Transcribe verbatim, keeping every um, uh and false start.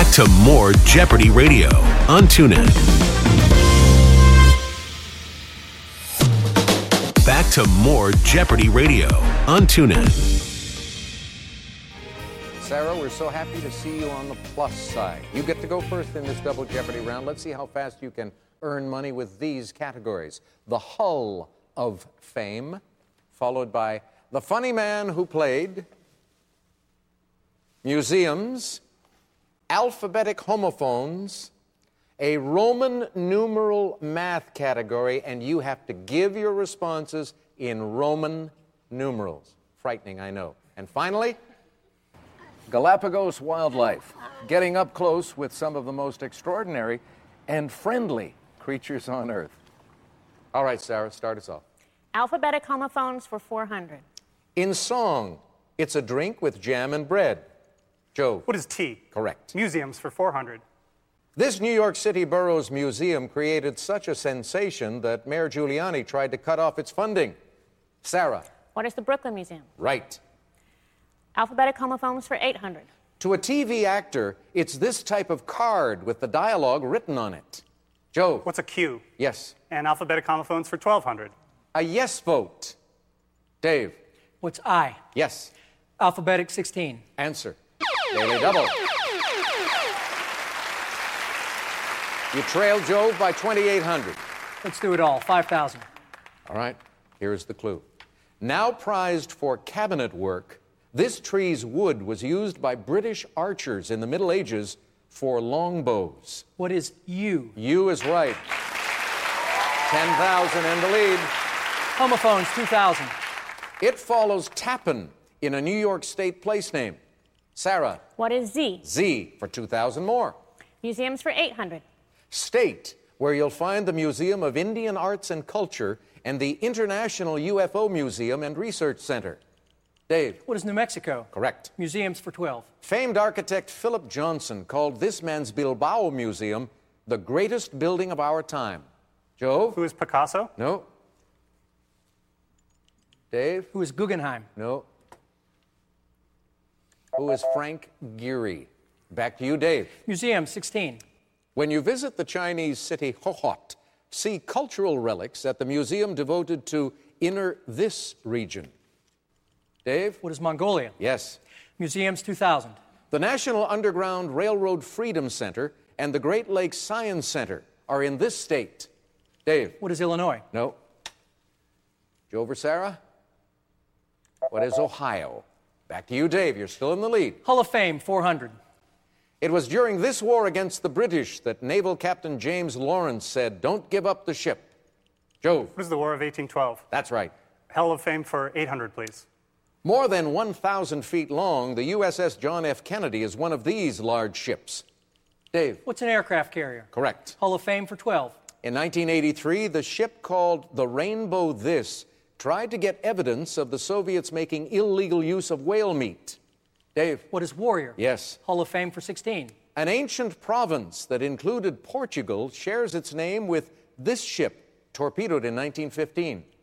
Back to more Jeopardy Radio on TuneIn. Back to more Jeopardy Radio on TuneIn. Sarah, we're so happy to see you on the plus side. You get to go first in this double Jeopardy round. Let's see how fast you can earn money with these categories. The Hull of Fame, followed by the funny man who played, museums, alphabetic homophones, a Roman numeral math category, and you have to give your responses in Roman numerals. Frightening, I know. And finally, Galapagos wildlife, getting up close with some of the most extraordinary and friendly creatures on Earth. All right, Sarah, start us off. Alphabetic homophones for four hundred. In song, it's a drink with jam and bread. Joe. What is tea? Correct. Museums for four hundred. This New York City borough's museum created such a sensation that Mayor Giuliani tried to cut off its funding. Sarah. What is the Brooklyn Museum? Right. Alphabetic homophones for eight hundred. To a T V actor, it's this type of card with the dialogue written on it. Joe. What's a Q? Yes. And alphabetic homophones for twelve hundred. A yes vote. Dave. What's I? Yes. Alphabetic sixteen. Answer. Daily double. You trail Joe by twenty-eight hundred. Let's do it all. five thousand. All right, here's the clue. Now prized for cabinet work, this tree's wood was used by British archers in the Middle Ages for longbows. What is U? U is right. ten thousand in the lead. Homophones, two thousand. It follows Tappan in a New York State place name. Sarah. What is Z? Z for two thousand more. Museums for eight hundred. State, where you'll find the Museum of Indian Arts and Culture and the International U F O Museum and Research Center. Dave. What is New Mexico? Correct. Museums for twelve. Famed architect Philip Johnson called this man's Bilbao Museum the greatest building of our time. Joe? Who is Picasso? No. Dave? Who is Guggenheim? No. Who is Frank Gehry? Back to you, Dave. Museum, sixteen. When you visit the Chinese city Hohhot, see cultural relics at the museum devoted to Inner This region. Dave? What is Mongolia? Yes. Museums, two thousand. The National Underground Railroad Freedom Center and the Great Lakes Science Center are in this state. Dave? What is Illinois? No. Joe over Sarah? What is Ohio? Back to you, Dave. You're still in the lead. Hall of Fame, four hundred. It was during this war against the British that Naval Captain James Lawrence said, "Don't give up the ship." Joe? What is the War of eighteen twelve? That's right. Hall of Fame for eight hundred, please. More than one thousand feet long, the U S S John F. Kennedy is one of these large ships. Dave? What's an aircraft carrier? Correct. Hall of Fame for twelve. In nineteen eighty-three, the ship called the Rainbow This tried to get evidence of the Soviets making illegal use of whale meat. Dave? What is Warrior? Yes. Hall of Fame for sixteen. An ancient province that included Portugal shares its name with this ship, torpedoed in nineteen fifteen.